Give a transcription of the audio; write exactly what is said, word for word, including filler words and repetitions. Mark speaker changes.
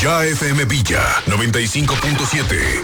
Speaker 1: Ya F M Villa noventa y cinco punto siete.